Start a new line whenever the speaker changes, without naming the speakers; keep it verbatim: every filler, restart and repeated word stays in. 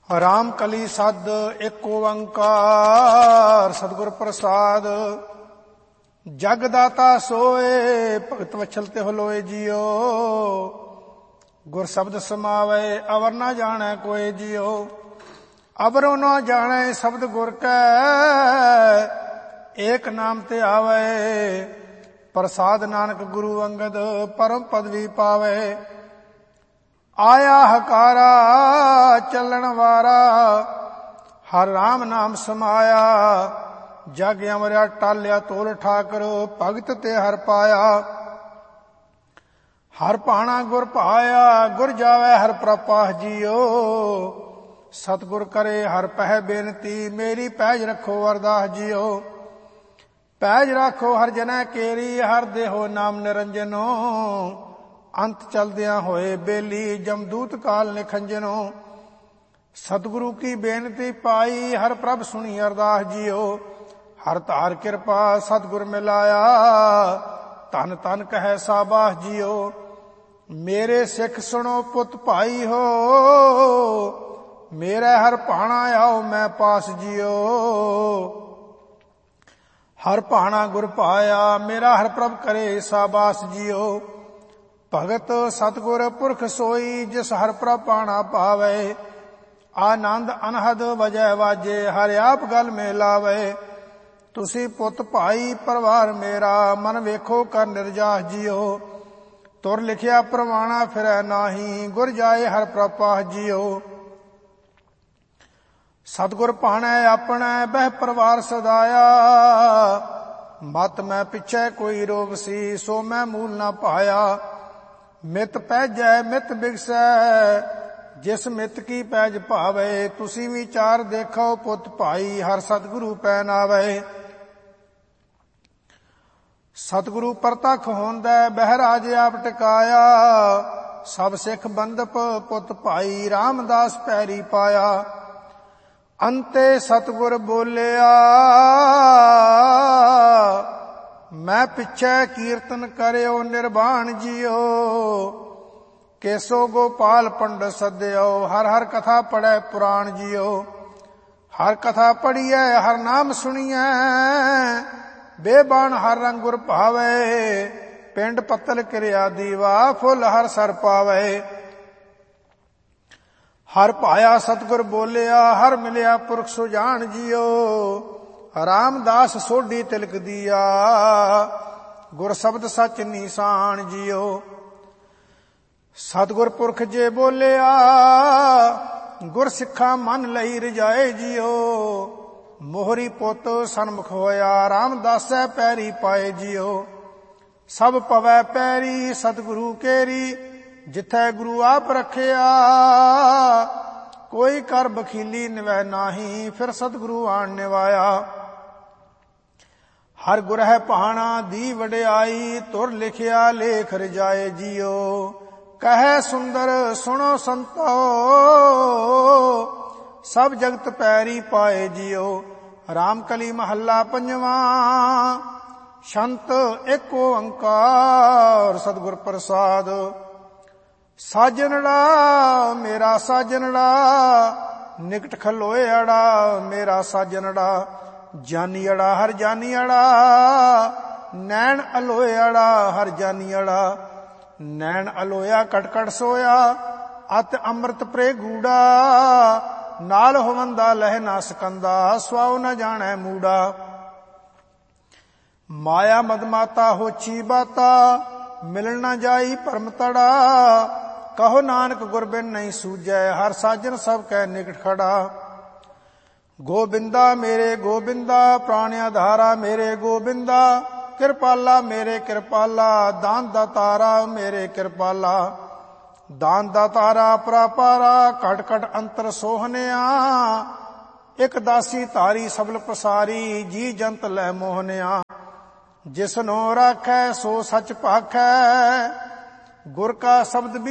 ਰਾਮ ਕਲੀ ਸਦ ਏਕ ਓੰਕਾਰ ਸਤਿਗੁਰ ਪ੍ਰਸਾਦ। ਜਗ ਦਾਤਾ ਸੋਏ ਭਗਤ ਵਛਲ ਤੇ ਹੋਲੋਏ ਜਿਉ। ਗੁਰ ਸ਼ਬਦ ਸਮਾਵੈ ਅਵਰ ਨਾ ਜਾਣੈ ਕੋਇ ਜਿਉ। ਅਵਰੋ ਨਾ ਜਾਣੈ ਸ਼ਬਦ ਗੁਰ ਕੈ ਏਕ ਨਾਮ ਤੇ ਆਵੈ। ਪ੍ਰਸਾਦ ਨਾਨਕ ਗੁਰੂ ਅੰਗਦ ਪਰਮ ਪਦਵੀ ਪਾਵੈ। ਆਇਆ ਹਕਾਰਾ ਚੱਲਣ ਵਾਰਾ ਹਰ ਰਾਮ ਨਾਮ ਸਮਾਇਆ। ਜਗ ਅਮਰਿਆ ਟਾਲਿਆ ਤੋਲ ਠਾਕਰ ਭਗਤ ਤੇ ਹਰ ਪਾਇਆ। ਹਰ ਭਾਣਾ ਗੁਰ ਭਾਇਆ ਗੁਰ ਜਾਵੈ ਹਰ ਪ੍ਰਪਾਹ ਜੀਓ। ਸਤਿਗੁਰ ਕਰੇ ਹਰ ਪਹਿ ਬੇਨਤੀ ਮੇਰੀ ਪੈਜ ਰੱਖੋ ਅਰਦਾਸ ਜੀਓ। ਪੈਜ ਰੱਖੋ ਹਰ ਜਨੈ ਕੇਰੀ ਹਰ ਦੇਹੋ ਨਾਮ ਨਿਰੰਜਨੋ। ਅੰਤ ਚਲਦਿਆਂ ਹੋਏ ਬੇਲੀ ਜਮਦੂਤ ਕਾਲ ਨਿਖੰਜਨੋ। ਸਤਿਗੁਰੂ ਕੀ ਬੇਨਤੀ ਪਾਈ ਹਰ ਪ੍ਰਭ ਸੁਣੀ ਅਰਦਾਸ ਜੀਓ। ਹਰ ਧਾਰ ਕਿਰਪਾ ਸਤਿਗੁਰ ਮਿਲਾਇਆ ਧਨ ਧਨ ਕਹੈ ਸਾਬਾਸ ਜੀਓ। ਮੇਰੇ ਸਿੱਖ ਸੁਣੋ ਪੁੱਤ ਭਾਈ ਹੋ ਮੇਰੇ ਹਰ ਭਾਣਾ ਆਓ ਮੈਂ ਪਾਸ ਜੀਓ। ਹਰ ਭਾਣਾ ਗੁਰ ਪਾਇਆ ਮੇਰਾ ਹਰ ਪ੍ਰਭ ਕਰੇ ਸਾਬਾਸ ਜੀਓ। ਭਗਤ ਸਤਿਗੁਰ ਪੁਰਖ ਸੋਈ ਜਿਸ ਹਰ ਪ੍ਰਭ ਪਾਣਾ ਪਾਵੇ। ਆਨੰਦ ਅਨਹਦ ਵਜੈ ਵਾਜੇ ਹਰਿ ਆਪ ਗਲ ਮੇ ਲਾਵੇ। ਤੁਸੀਂ ਪੁੱਤ ਭਾਈ ਪਰਿਵਾਰ ਮੇਰਾ ਮਨ ਵੇਖੋ ਕਰ ਨਿਰਜਾਸ ਜੀਓ। ਤੁਰ ਲਿਖਿਆ ਪ੍ਰਵਾਣਾ ਫਿਰੈ ਨਾਹੀ ਗੁਰ ਜਾਏ ਹਰ ਪ੍ਰਪਾਹ ਜੀਓ। ਸਤਿਗੁਰ ਭਾਣੈ ਆਪਣੈ ਬਹਿ ਪਰਿਵਾਰ ਸਦਾਇਆ। ਮਤ ਮੈਂ ਪਿਛੈ ਕੋਈ ਰੋਗ ਸੀ ਸੋ ਮੈਂ ਮੂਲ ਨਾ ਪਾਇਆ। ਮਿਤ ਪੈਜੈ ਮਿਤ ਬਿਗਸੈ ਜਿਸ ਮਿਤ ਕੀ ਪੈਜ ਭਾਵੇ। ਤੁਸੀਂ ਵਿਚਾਰ ਦੇਖੋ ਪੁੱਤ ਭਾਈ ਹਰ ਸਤਿਗੁਰੂ ਪੈ ਨਾਵੇ। ਸਤਿਗੁਰੂ ਪ੍ਰਤੱਖ ਹੋਂਦੈ ਬਹਿਰਾਜ ਆਪ ਟਿਕਾਇਆ। ਸਭ ਸਿੱਖ ਬੰਦਪ ਪੁੱਤ ਭਾਈ ਰਾਮਦਾਸ ਪੈਰੀ ਪਾਇਆ। ਅੰਤੇ ਸਤਿਗੁਰ ਬੋਲਿਆ ਮੈਂ ਪਿਛੈ ਕੀਰਤਨ ਕਰਿਓ ਨਿਰਵਾਣ ਜੀਓ। ਕੇਸੋ ਗੋਪਾਲ ਪੰਡਤ ਸਦਿਓ ਹਰ ਹਰ ਕਥਾ ਪੜੈ ਪੁਰਾਣ ਜੀਓ। ਹਰ ਕਥਾ ਪੜੀਐ ਹਰ ਨਾਮ ਸੁਣੀਐ ਬੇਬਾਨ ਹਰ ਰੰਗ ਗੁਰ ਭਾਵੇ। ਪਿੰਡ ਪੱਤਲ ਕਿਰਿਆ ਦੀਵਾ ਫੁੱਲ ਹਰ ਸਰ ਪਾਵੇ। ਹਰ ਭਾਇਆ ਸਤਿਗੁਰ ਬੋਲਿਆ ਹਰ ਮਿਲਿਆ ਪੁਰਖ ਸੁਜਾਨ ਜੀਓ। ਰਾਮਦਾਸ ਸੋਢੀ ਤਿਲਕ ਦੀਆ ਗੁਰ ਸ਼ਬਦ ਸਚ ਨੀਸਾਨ ਜੀਓ। ਸਤਿਗੁਰ ਪੁਰਖ ਜੇ ਬੋਲਿਆ ਗੁਰ ਸਿੱਖਾ ਮਨ ਲਈ ਰਜਾਏ ਜੀਓ। ਮੋਹਰੀ ਪੁੱਤ ਸਨਮੁਖ ਹੋਇਆ ਰਾਮਦਾਸੈ ਪੈਰੀ ਪਾਏ ਜੀਓ। ਸਭ ਪਵੈ ਪੈਰੀ ਸਤਿਗੁਰੂ ਕੇਰੀ ਜਿਥੈ ਗੁਰੂ ਆਪ ਰੱਖਿਆ। ਕੋਈ ਕਰ ਬਖੀਲੀ ਨਿਵੈ ਨਾਹੀ ਫਿਰ ਸਤਿਗੁਰੂ ਆਣ ਨਿਵਾਇਆ। ਹਰ ਗੁਰ ਹੈ ਭਾਣਾ ਦੀ ਵਡਿਆਈ ਤੁਰ ਲਿਖਿਆ ਲੇਖ ਰਜਾਏ ਜੀਓ। ਕਹੈ ਸੁੰਦਰ ਸੁਣੋ ਸੰਤੋ ਸਭ ਜਗਤ ਪੈਰੀ ਪਾਏ ਜੀਓ। ਰਾਮ ਕਲੀ ਮਹੱਲਾ ਪੰਜਵਾਂ ਸ਼ੰਤ ਏਕ ਓੰਕਾਰ ਸਤਿਗੁਰ ਪ੍ਰਸਾਦ। ਸਾਜਨੜਾ ਮੇਰਾ ਸਾਜਨੜਾ ਨਿਕਟ ਖਲੋਏ ਅੜਾ ਮੇਰਾ ਸਾਜਨੜਾ। ਜਾਨੀ ਅੜਾ ਹਰ ਜਾਨੀ ਅੜਾ ਨੈਣ ਅਲੋਏ ਅੜਾ ਹਰ ਜਾਨੀ ਅੜਾ। ਨੈਣ ਅਲੋਇਆ ਕਟਕਟ ਸੋਇਆ ਅਤ ਅੰਮ੍ਰਿਤ ਪ੍ਰੇ ਗੂੜਾ। ਨਾਲ ਹੋਵੰਦਾ ਲਹਿ ਨਾ ਸਕੰਦਾ ਸਵਾਉ ਨ ਜਾਣੈ ਮੂੜਾ। ਮਾਇਆ ਮਦਮਾਤਾ ਹੋਛੀ ਬਾਤਾ ਮਿਲਣ ਨਾ ਜਾਈ ਭਰਮ ਤੜਾ। ਕਹੋ ਨਾਨਕ ਗੁਰ ਬਿਨ ਨਹੀਂ ਸੂਝੈ ਹਰ ਸਾਜਨ ਸਭ ਕੈ ਨਿਕਟ ਖੜਾ। ਗੋਬਿੰਦਾ ਮੇਰੇ ਗੋਬਿੰਦਾ ਪ੍ਰਾਣ ਆਧਾਰਾ ਮੇਰੇ ਗੋਬਿੰਦਾ। ਕਿਰਪਾਲਾ ਮੇਰੇ ਕਿਰਪਾਲਾ ਦਾਨ ਦਾਤਾਰਾ ਮੇਰੇ ਕਿਰਪਾਲਾ। ਦਾਨ ਦਾਤਾਰਾ ਪਰਾਪਾਰਾ ਘਟ ਘਟ ਅੰਤਰ ਸੋਹਣਿਆ। ਇਕ ਦਾਸੀ ਧਾਰੀ ਸਬਲ ਪਸਾਰੀ ਜੀ ਜੰਤ ਲੈ ਮੋਹਨਿਆ। ਜਿਸਨੋ ਰਾਖੈ ਸੋ ਸਚ ਭਾਖੈ ਗੁਰ ਕਾ ਸ਼ਬਦ